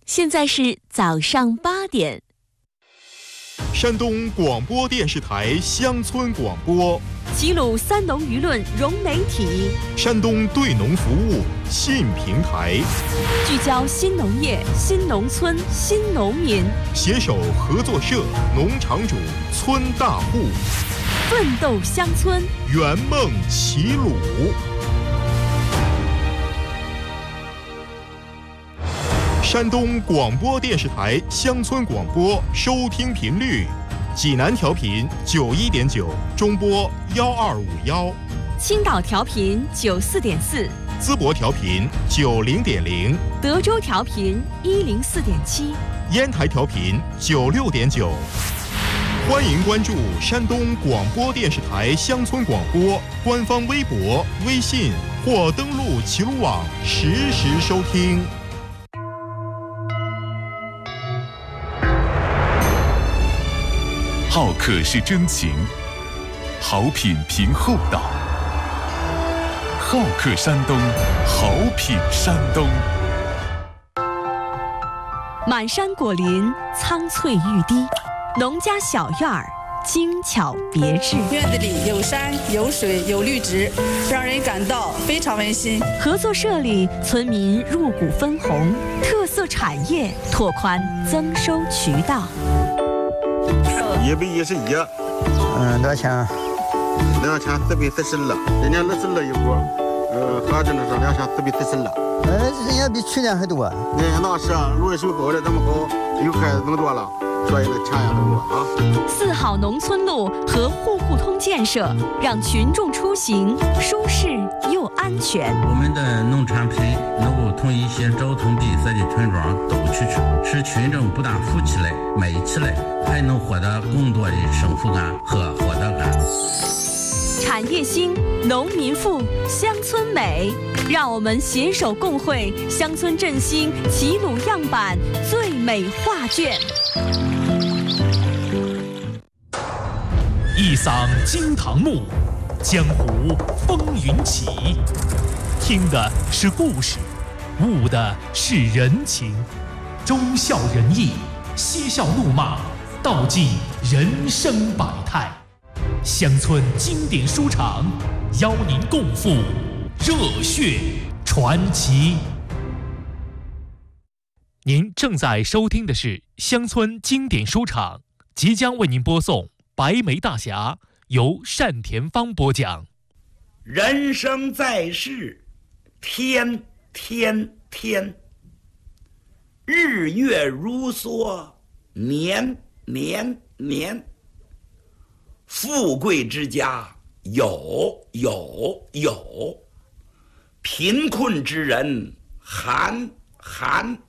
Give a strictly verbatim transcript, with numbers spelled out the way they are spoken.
现在是早上八点。 山东广播电视台乡村广播， 齐鲁三农舆论融媒体， 山东对农服务新平台， 聚焦新农业、新农村、新农民， 携手合作社、农场主、村大户， 奋斗乡村， 圆梦齐鲁。山东广播电视台乡村广播收听频率：济南调频九一点九，中波幺二五幺； 青岛调频九四点四， 淄博调频九零点零， 德州调频一零四点七， 烟台调频九六点九。欢迎关注山东广播电视台乡村广播官方微博、微信或登录齐鲁网实时收听。 好客是真情，好品凭厚道。好客山东，好品山东。 满山果林，苍翠欲滴，农家小院儿，精巧别致。 院子里有山有水有绿植，让人感到非常温馨。 合作社里，村民入股分红，特色产业拓宽增收渠道。 一百一十一， 嗯，多少钱？ 两千四百四十二，今年二十二一股，呃，合着呢是两千四百四十二。 哎，人家比去年还多。 哎，那是路水沟的这么高，又开始更多了，所以呢钱也更多啊。 四好农村路和户户通建设，让群众出行舒适又安全。 我们的农产品能够从一些交通闭塞的村庄走出去，使群众不但富起来、美起来，还能获得更多的幸福感和获得感。 产业兴，农民富，乡村美，让我们携手共绘乡村振兴齐鲁样板最美画卷。 一嗓惊堂木，江湖风云起。听的是故事，悟的是人情，忠孝仁义，嬉笑怒骂，道尽人生百态。乡村经典书场，邀您共赴热血传奇。您正在收听的是乡村经典书场，即将为您播送《白眉大侠》，由单田芳播讲。 人生在世，天天天，日月如梭，年年年。富贵之家有有有，贫困之人寒寒